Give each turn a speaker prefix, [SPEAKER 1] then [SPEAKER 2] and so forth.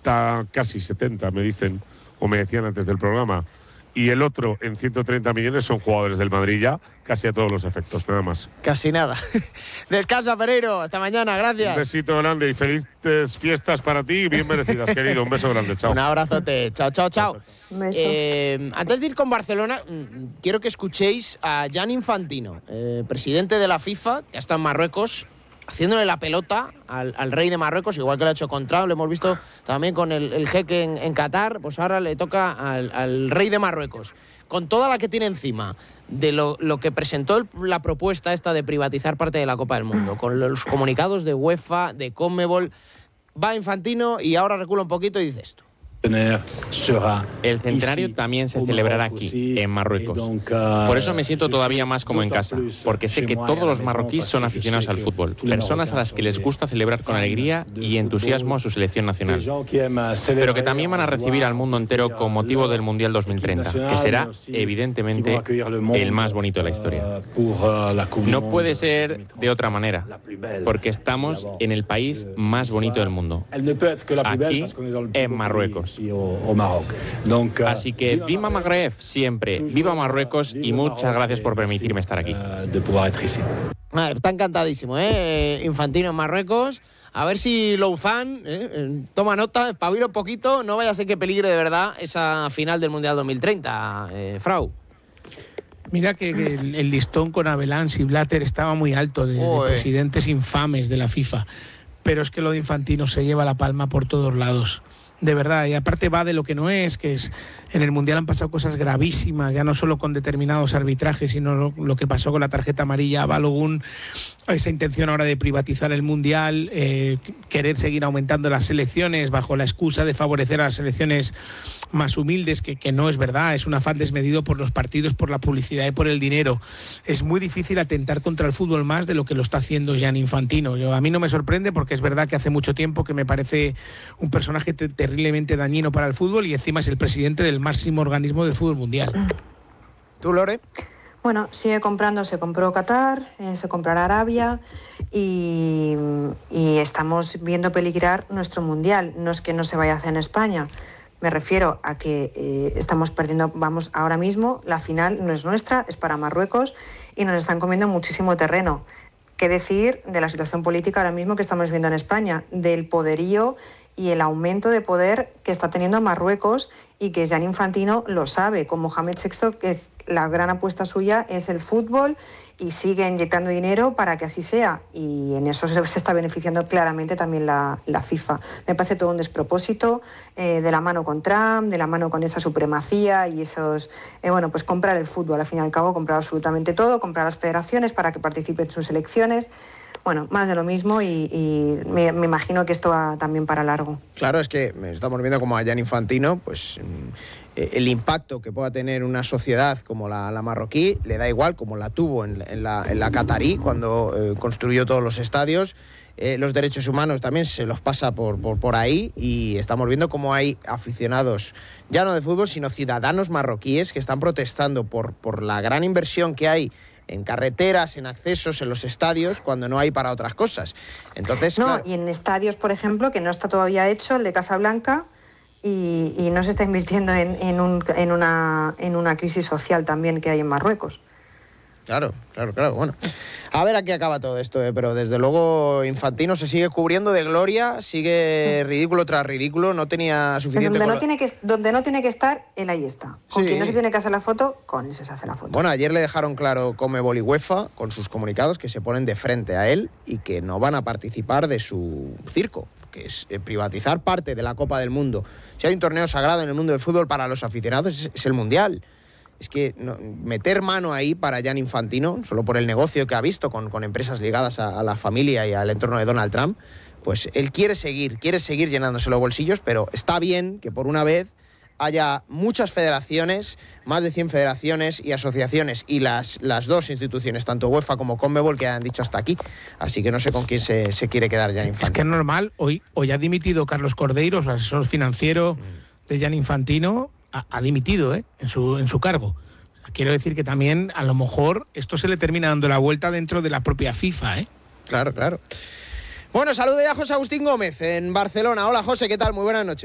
[SPEAKER 1] 60, casi 70, me dicen, o me decían antes del programa, y el otro en 130 millones son jugadores del Madrid ya, casi a todos los efectos, nada más.
[SPEAKER 2] Casi nada. Descansa, Pereiro. Hasta mañana, gracias.
[SPEAKER 1] Un besito grande y felices fiestas para ti y bien merecidas, querido. Un beso grande, chao.
[SPEAKER 2] Un abrazote. Chao, chao, chao. Antes de ir con Barcelona, quiero que escuchéis a Gianni Infantino, presidente de la FIFA, que está en Marruecos, haciéndole la pelota al rey de Marruecos, igual que lo ha hecho con Trump, lo hemos visto también con el jeque en Qatar, pues ahora le toca al rey de Marruecos. Con toda la que tiene encima de lo que presentó la propuesta esta de privatizar parte de la Copa del Mundo, con los comunicados de UEFA, de CONMEBOL, va Infantino y ahora recula un poquito y dice esto.
[SPEAKER 3] El centenario también se celebrará aquí, en Marruecos. Por eso me siento todavía más como en casa, porque sé que todos los marroquíes son aficionados al fútbol, personas a las que les gusta celebrar con alegría y entusiasmo a su selección nacional, pero que también van a recibir al mundo entero con motivo del Mundial 2030, que será, evidentemente, el más bonito de la historia. No puede ser de otra manera, porque estamos en el país más bonito del mundo, aquí, en Marruecos. Así que viva Magreb siempre, viva Marruecos y muchas gracias por permitirme estar aquí.
[SPEAKER 2] Está encantadísimo, Infantino en Marruecos. A ver si Louzán toma nota, espabila un poquito, no vaya a ser que peligre de verdad esa final del Mundial 2030, Frau.
[SPEAKER 4] Mira que el listón con Abelans y Blatter estaba muy alto de presidentes infames de la FIFA, pero es que lo de Infantino se lleva la palma por todos lados. De verdad, y aparte va de lo que no es, que es en el Mundial han pasado cosas gravísimas, ya no solo con determinados arbitrajes, sino lo que pasó con la tarjeta amarilla a Balogun, esa intención ahora de privatizar el Mundial, querer seguir aumentando las selecciones bajo la excusa de favorecer a las selecciones más humildes, que no es verdad, es un afán desmedido por los partidos, por la publicidad y por el dinero. Es muy difícil atentar contra el fútbol más de lo que lo está haciendo Gianni Infantino. A mí no me sorprende porque es verdad que hace mucho tiempo que me parece un personaje terriblemente dañino para el fútbol y encima es el presidente del máximo organismo del fútbol mundial.
[SPEAKER 2] ¿Tú, Lore?
[SPEAKER 5] Bueno, sigue comprando, se compró Qatar, se comprará Arabia y estamos viendo peligrar nuestro mundial. No es que no se vaya a hacer en España, me refiero a que estamos perdiendo, vamos, ahora mismo la final no es nuestra, es para Marruecos y nos están comiendo muchísimo terreno. ¿Qué decir de la situación política ahora mismo que estamos viendo en España? Del poderío y el aumento de poder que está teniendo Marruecos y que Gianni Infantino lo sabe, con Mohamed VI, que la gran apuesta suya es el fútbol y sigue inyectando dinero para que así sea. Y en eso se está beneficiando claramente también la FIFA. Me parece todo un despropósito, de la mano con Trump, de la mano con esa supremacía y esos... pues comprar el fútbol, al fin y al cabo, comprar absolutamente todo, comprar las federaciones para que participen en sus elecciones. Bueno, más de lo mismo y me imagino que esto va también para largo.
[SPEAKER 2] Claro, es que estamos viendo como a Gianni Infantino, pues el impacto que pueda tener una sociedad como la marroquí le da igual, como la tuvo en la catarí cuando construyó todos los estadios. Los derechos humanos también se los pasa por ahí y estamos viendo cómo hay aficionados, ya no de fútbol, sino ciudadanos marroquíes que están protestando por la gran inversión que hay en carreteras, en accesos, en los estadios, cuando no hay para otras cosas. Entonces,
[SPEAKER 5] no,
[SPEAKER 2] claro.
[SPEAKER 5] Y en estadios, por ejemplo, que no está todavía hecho, el de Casablanca, y no se está invirtiendo en una crisis social también que hay en Marruecos.
[SPEAKER 2] Claro. Bueno, a ver a qué acaba todo esto, pero desde luego Infantino se sigue cubriendo de gloria, sigue ridículo tras ridículo, no tenía suficiente...
[SPEAKER 5] Donde no tiene que estar, él ahí está. Con quien no se tiene que hacer la foto, con él se hace la foto.
[SPEAKER 2] Bueno, ayer le dejaron claro CONMEBOL y UEFA con sus comunicados que se ponen de frente a él y que no van a participar de su circo, que es privatizar parte de la Copa del Mundo. Si hay un torneo sagrado en el mundo del fútbol para los aficionados es el Mundial. Es que meter mano ahí para Gianni Infantino, solo por el negocio que ha visto con empresas ligadas a la familia y al entorno de Donald Trump, pues él quiere seguir llenándose los bolsillos, pero está bien que por una vez haya muchas federaciones, más de 100 federaciones y asociaciones, y las dos instituciones, tanto UEFA como CONMEBOL, que han dicho hasta aquí. Así que no sé con quién se quiere quedar Gianni Infantino.
[SPEAKER 4] Es que es normal, hoy ha dimitido Carlos Cordeiro, el asesor financiero de Gianni Infantino, ha dimitido en su cargo. Quiero decir que también, a lo mejor, esto se le termina dando la vuelta dentro de la propia FIFA, Claro.
[SPEAKER 2] Bueno, salude a José Agustín Gómez en Barcelona. Hola, José, ¿qué tal? Muy buenas noches.